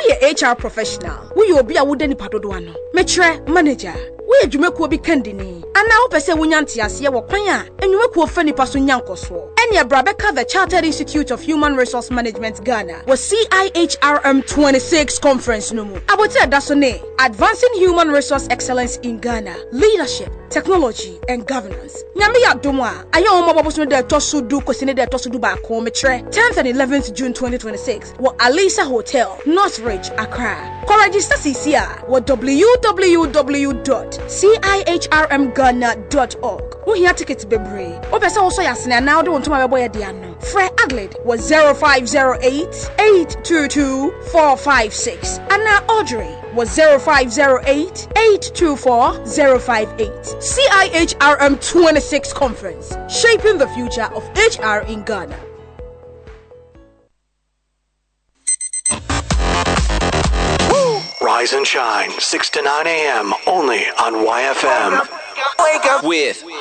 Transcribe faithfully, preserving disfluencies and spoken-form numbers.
woyɛ H R professional, woyɛ obi a wode nipa dodo ano. Metre manager, woyɛ dwumakuo bi kandini. Ana wopɛ sɛ wonya nteaseɛ wɔ kwan a enwumakuo fa nipa so nya nkɔsoɔ. Ɛne Brabeka the Chartered Institute of Human Resource Management Ghana was C I H R M twenty-six conference no mu. Abote adaso ne Advancing Human Resource Excellence in Ghana, Leadership, Technology and Governance. Nyame ya domwa aye omo boboso de toso du kosine de toso du ba ko metre tenth and eleventh June twenty twenty-six wo Alisa Hotel, Northridge, Accra. Ko register C A wo w w w dot c i h r m ghana dot org. Wo hia ticket bebre. Wo pese wo so yasene na wo de wontoma bebo ye de ano. Fre Adelaide was zero five zero eight, eight two two, four five six. Anna Audrey was zero five zero eight, eight two four, zero five eight. C I H R M twenty-six Conference, shaping the future of H R in Ghana. Rise and shine, six to nine a.m. only on Y F M. Wake up with